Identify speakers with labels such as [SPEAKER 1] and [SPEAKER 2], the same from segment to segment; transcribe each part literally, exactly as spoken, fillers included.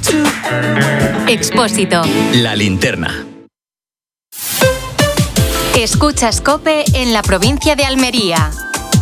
[SPEAKER 1] Expósito.
[SPEAKER 2] La linterna.
[SPEAKER 1] Escuchas COPE en la provincia de Almería.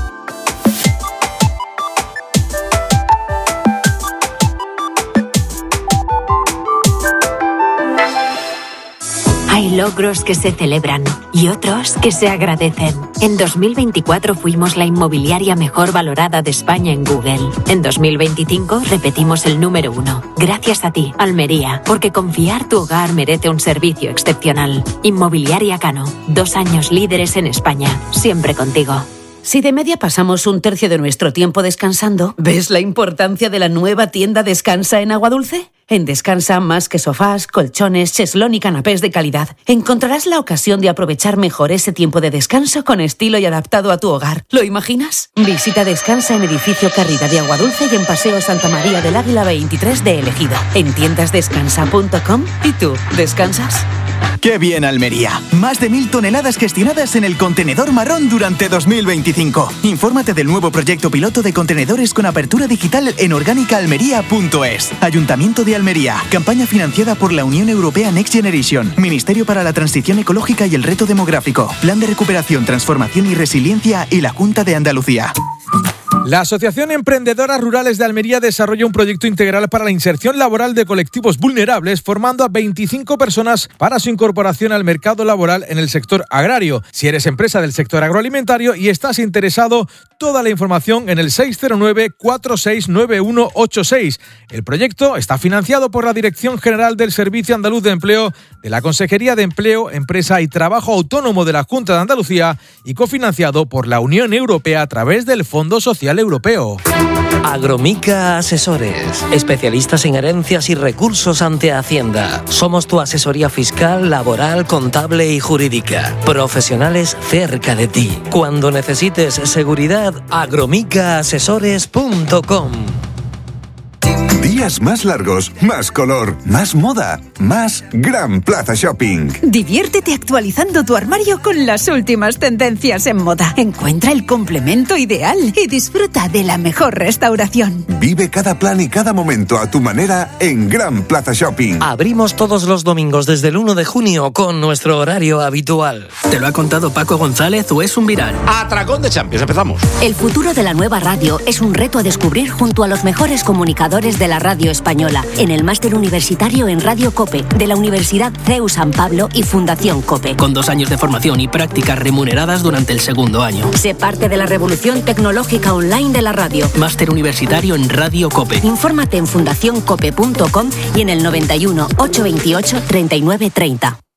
[SPEAKER 3] Hay logros que se celebran y otros que se agradecen. En dos mil veinticuatro fuimos la inmobiliaria mejor valorada de España en Google. En dos mil veinticinco repetimos el número uno. Gracias a ti, Almería, porque confiar tu hogar merece un servicio excepcional. Inmobiliaria Cano, dos años líderes en España, siempre contigo.
[SPEAKER 4] Si de media pasamos un tercio de nuestro tiempo descansando, ¿ves la importancia de la nueva tienda Descansa en Aguadulce? En Descansa, más que sofás, colchones, cheslón y canapés de calidad, encontrarás la ocasión de aprovechar mejor ese tiempo de descanso con estilo y adaptado a tu hogar. ¿Lo imaginas? Visita Descansa en Edificio Carrida de Aguadulce y en Paseo Santa María del Águila veintitrés de Elegido. En tiendas descansa punto com. ¿Y tú, descansas?
[SPEAKER 5] ¡Qué bien, Almería! Más de mil toneladas gestionadas en el contenedor marrón durante dos mil veinticinco. Infórmate del nuevo proyecto piloto de contenedores con apertura digital en orgánica almería punto es. Ayuntamiento de Almería. Campaña financiada por la Unión Europea Next Generation. Ministerio para la Transición Ecológica y el Reto Demográfico. Plan de Recuperación, Transformación y Resiliencia y la Junta de Andalucía.
[SPEAKER 6] La Asociación Emprendedoras Rurales de Almería desarrolla un proyecto integral para la inserción laboral de colectivos vulnerables, formando a veinticinco personas para su incorporación al mercado laboral en el sector agrario. Si eres empresa del sector agroalimentario y estás interesado, toda la información en el seis cero nueve, cuatro seis nueve uno ocho seis. El proyecto está financiado por la Dirección General del Servicio Andaluz de Empleo, de la Consejería de Empleo, Empresa y Trabajo Autónomo de la Junta de Andalucía y cofinanciado por la Unión Europea a través del Fondo Social Europeo.
[SPEAKER 7] Agromica Asesores, especialistas en herencias y recursos ante Hacienda. Somos tu asesoría fiscal, laboral, contable y jurídica. Profesionales cerca de ti. Cuando necesites seguridad, agromica asesores punto com.
[SPEAKER 8] Días más largos, más color, más moda, más Gran Plaza Shopping.
[SPEAKER 9] Diviértete actualizando tu armario con las últimas tendencias en moda. Encuentra el complemento ideal y disfruta de la mejor restauración.
[SPEAKER 8] Vive cada plan y cada momento a tu manera en Gran Plaza Shopping.
[SPEAKER 7] Abrimos todos los domingos desde el uno de junio con nuestro horario habitual.
[SPEAKER 10] ¿Te lo ha contado Paco González o es un viral?
[SPEAKER 11] Atracón de Champions, empezamos.
[SPEAKER 12] El futuro de la nueva radio es un reto a descubrir junto a los mejores comunicadores de la radio española en el máster universitario en Radio COPE de la Universidad C E U San Pablo y Fundación COPE.
[SPEAKER 10] Con dos años de formación y prácticas remuneradas durante el segundo año.
[SPEAKER 12] Sé parte de la revolución tecnológica online de la radio.
[SPEAKER 10] Máster universitario en Radio COPE.
[SPEAKER 12] Infórmate en fundación cope punto com y en el noventa y uno, ochocientos veintiocho, treinta y nueve treinta.